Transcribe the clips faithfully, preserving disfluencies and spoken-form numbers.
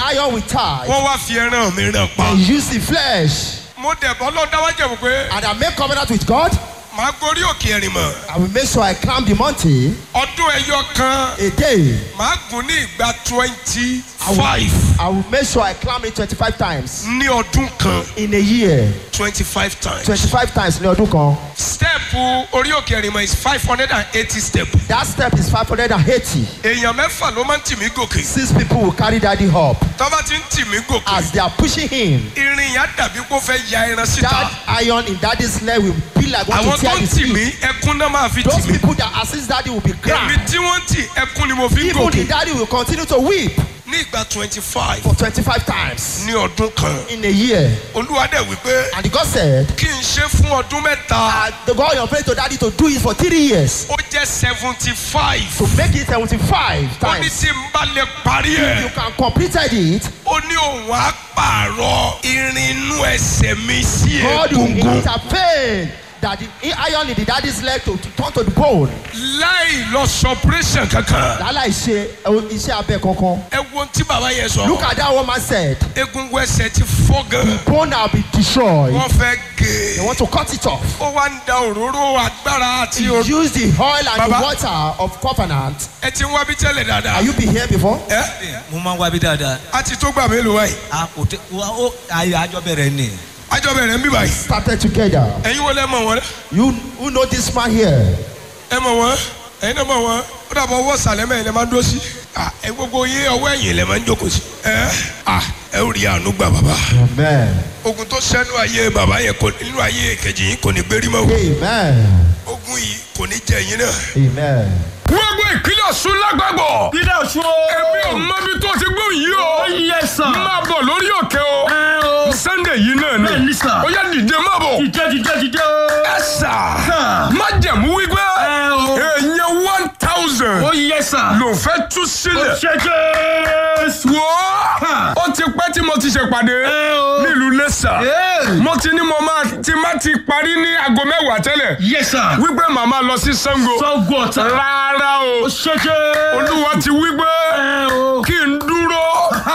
iron with tie. wọ́n wá fi ẹran mìíràn pa. They use the flesh. mo dẹ̀bọ́ lọ dáwájẹ̀ pé. And I make covenant with God. màá gorí òkè ẹ̀rìn mọ̀. I will make sure I climb the mountain. ọdún ẹyọ kan. A day. màá gùn ní ìgbà twenty five. I will make sure I climb it twenty-five times. ní ọdún kan. In a year. twenty five times. twenty-five times ní ọdún kan. step orí òkè ẹ̀rìn mọ̀ is five hundred and eighty step. That step is five hundred eighty. èèyàn mẹ́fà ló máa ń tì mí gòkè. Six people will carry daddy up. tọ́ba ti ń tì mí gòkè. As they are pushing him. irin yẹn dàbí kó fẹ́ ya ẹran síta. That iron in daddy's leg will be like one àwọn to tear tó ń his tì mí feet. ẹkún náà máa fi tì Those mí. people that assist daddy will be èmi crying. tí wọ́n ń tì ẹkún ni mo fi ń Even the gòkè. daddy will continue to weep ní ìgbà twenty five. for twenty-five times ní ọdún kan. in a year. olúwa dẹ̀ wípé And God said, kí n ṣe fún ọdún mẹ́ta. uh, the God you pray to daddy to do it for three years. ó jẹ́ seventy five. To make it seventy-five ó ní times. tí n bá lè parí You ẹ̀. can completed it. ó ní òun á pààrọ̀ irin inú ẹsẹ̀ mi sí God will egungun. intervene that the iron in the daddy's leg to, to turn to the bone. láì lọ suppression kankan. Lálá ìṣe iṣẹ́ abẹ kankan. ẹ wo ohun tí bàbá yẹn sọ. Look at that woman said. egungun ẹsẹ̀ ti fọ́ gan. Bone now be destroyed. wọ́n fẹ́ They gé. want to cut it off. ó wá ń da òróró agbára àti You òróró. use the oil and Baba. the water of covenant. ẹ ti ń wá bí tẹ́lẹ̀ dáadáa. Have you been here before? ẹ mo máa ń wá bí dáadáa. a ti tó gbà mélòó wáyé. a kò tẹ wa ó ayé àjọ bẹ̀rẹ̀ ni. àjọ bẹ̀rẹ̀ ń bí báyìí. Started together. ẹ̀yin wo lẹ́ mọ̀ wọ́n. You who know this man here? ẹ mọ̀ wọ́n ẹ̀yin náà mọ̀ wọ́n ó dàbọ̀ ọwọ́ sàlẹ̀ mẹ́rin lẹ́ máa ń dó sí. ẹ gbogbo yé ọwọ́ ẹ̀yìn lẹ́ máa ń jókòó sí. ẹ ẹ ò rí àánú gbà bàbá. Amen. ogun tó sẹ́nu ayé bàbá yẹn kò nínú ayé kejì yín kò ní gbérí mọ́. Amen. ogun yìí kò ní jẹ yín náà. Amen. gbogbo ìpínlẹ̀ Ọ̀ṣun lágbàgbọ́. Ìpínlẹ̀ Ọ̀ṣun o. èmi ò mọ ibi tó ti gbóhùn yìí o. Ó yẹ sàn. máa bọ̀ lórí òkè o. Ẹ o. Sunday yìí náà ni. Bẹ́ẹ̀ ni sà. ó yá dìde má bọ̀. Dìde dìde dìde o. ẹ sà. Sà. má jẹ̀mú wípé. Ẹ o. èèyàn one thousand. Ó yẹ sàn. ló fẹ́ tú sílẹ̀. Ṣé Jésù. wo ó ti pẹ́ tí mo ti ṣèpàdé Ẹ o. nílùú Iléṣà. Ẹ. mo ti ní mo máa ti má ti parí ní aago mẹ́wàá tẹ́lẹ̀. Yẹ sàn. wípé màmá lọ sí Ṣàngó. Sọ́gun ọ̀tá. rárá o. Ṣé Jésù. olúwa ti wípé Ẹ o. kí n dúró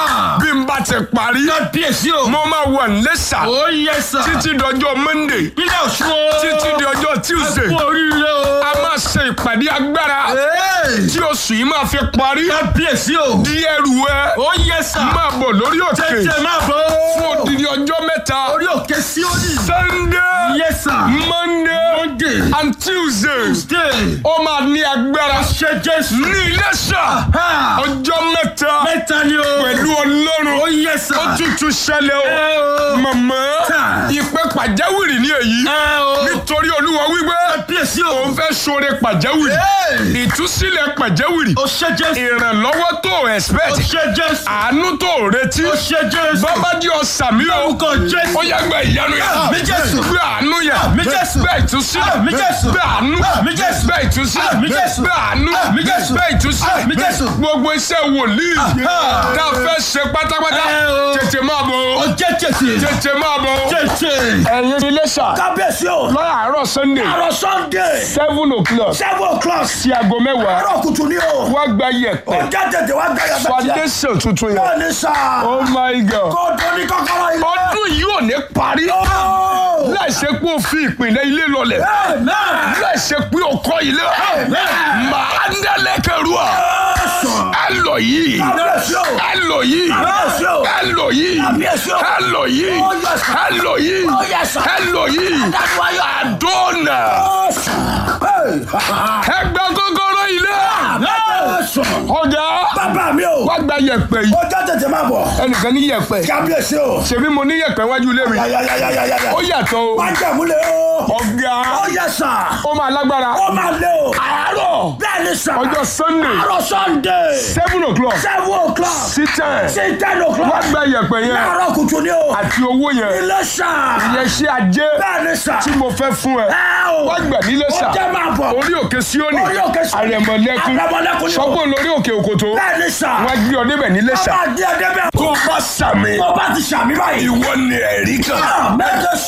bí n bá ti parí. Kábíyèsí o. mo máa wà Iléṣà Ó yẹ sàn. títí dọjọ́ Monday Ìpínlẹ̀ Ọ̀ṣun o. títí di ọjọ́ Tuesday. Ẹ kú oríire o. a máa ṣe ìpàdé agbára Ẹ. tí oṣù yìí máa fi parí. Kábíyèsí o. di ẹrù ẹ Ó yẹ sàn. máa bọ̀ lórí òkè Tètè máa bọ̀. fún odidi ọjọ́ mẹ́ta. Orí òkè Síónì. Sunday Yẹ sàn. Monday Monday. and Tuesday Tuesday. ó máa ní agbára Ṣé Jésù. ní Iléṣà Ha. ọjọ́ mẹ́ta Mẹ́ta ni o. pẹ̀lú Ọlọ́run. Ó yẹ ó sàn. tútù ṣẹlẹ̀ Ẹ o o. màmá Ta. ìpè pàjáwìrì ní èyí Ẹ o. nítorí Olúwa wípé Kábíyèsí o. òun fẹ́ ṣoore pàjáwìrì Ẹ. ìtúsílẹ̀ pàjáwìrì Ó ṣé Jésù. ìrànlọ́wọ́ tó Ó expect ṣé Jésù. àánú tó retí Ó ṣé Jésù. bàbá di ọ̀sàmì o Orúkọ Jésù. ó yẹ gbẹ ìyanu yẹn Àmín Jésù. gbẹ àánú yẹn Àmín Jésù. gbẹ ìtúsílẹ̀ Àmín Jésù. gbẹ àánú Àmín Jésù. gbẹ ìtúsílẹ̀ Àmín Jésù. gbẹ àánú Àmín Jésù. gbẹ ìtúsílẹ̀ Àmín Jésù. gbogbo iṣẹ́ wòlíì Aha. tá a fẹ́ ṣe pátápátá Ẹ o. tètè máa bọ̀ Ó o jẹ́ tètè. tètè máa bọ̀ o. Tètè. ẹ̀yin Iléṣà Kábíyèsí o. lọ́yà àárọ̀ Sunday Àrọ̀ Sunday. seven o'clock Seven o'clock. sí aago mẹ́wàá Àrọ̀ kùtù ni o. wá gba yẹ̀pẹ̀ Ó jẹ́ tètè wá gbẹ̀yà bẹ́ẹ̀. foundation tuntun yẹn. Bẹ́ẹ̀ ni sà. Oh my God. Kó o tó ní kọ́kọ́rọ́ ilé. ọdún yìí ò ní parí Ó. láìsí pé ó fi ìpìlẹ̀ ilé lọlẹ̀ Amen. láìsí pé ó kọ́ ilé Amen. màá ń dálẹ̀ kẹrù à Sàn. ẹ lọ yìí Kábíyèsí o. ẹ lọ yìí Kábíyèsí o. ẹ lọ yìí Kábíyèsí o. ẹ lọ yìí Ó yẹ sàn. ẹ lọ yìí Ó yẹ sàn. ẹ lọ yìí Adájúwáyọ̀. àdónà Ó sàn. Hey. ẹ gba kọ́kọ́rọ́ ilé Ó sàn. ọjà Bàbá mi o. wá gba yẹ̀pẹ̀ yìí Ó jẹ́ tètè máa bọ̀. ẹnìkan ní yẹ̀pẹ̀ Kábíyèsí o. ṣebí mo ní yẹ̀pẹ̀ wájú ilé mi Yàyàyàyàyàyà. ó yàtọ̀ o Má jẹ̀múlẹ̀ o. ọ̀gá Ó yẹ sàn. ó máa lágbára Ó máa lé o. àárọ̀ Bẹ́ẹ̀ ni sàn. ọjọ́ Sunday Àrọ̀ Sunday. seven o'clock Seven o'clock. sí ten Sí ten wá o'clock. gba yẹ̀pẹ̀ yẹn Láàárọ̀ kùtù ni o. àti owó yẹn Ilé sàn. ìyẹn ṣe ajé Bẹ́ẹ̀ ni sàn. tí mo fẹ́ fún ẹ Ẹ o. wá gbà nílé Ó sà jẹ́ máa bọ̀. orí òkè Síónì Orí òkè Síónì. àrẹ̀mọ̀lẹ́kún Àrẹ̀mọ̀lẹ́kún ni o. sọ́gbọ́n lórí òkè Òkòtó Bẹ́ẹ̀ ni sàn. wá gbé ọ débẹ̀ nílé sà Ọba àdé ẹdẹ bẹ́ẹ̀. tó bá sàmì Ọba ti sàmì báyìí. ìwọ ni ẹ̀rí kan Mẹ́jọ